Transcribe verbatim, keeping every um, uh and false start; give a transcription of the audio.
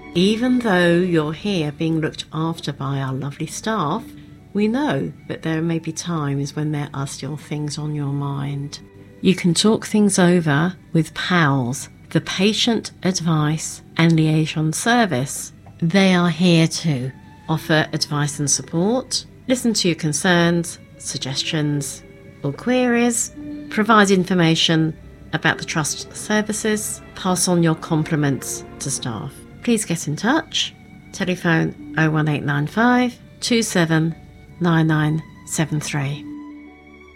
Even though you're here being looked after by our lovely staff, we know that there may be times when there are still things on your mind. You can talk things over with PALS, the Patient Advice and Liaison Service. They are here to offer advice and support, listen to your concerns, suggestions or queries, provide information about the Trust services, pass on your compliments to staff. Please get in touch. Telephone oh one eight nine five, two seven nine nine seven three.